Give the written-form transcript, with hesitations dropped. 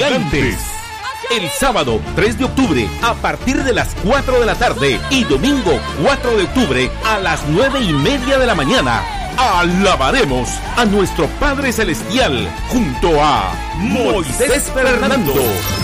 gigantes. El sábado 3 de octubre a partir de las 4 de la tarde y domingo 4 de octubre a las 9:30 de la mañana. Alabaremos a nuestro Padre Celestial junto a Moisés Fernando.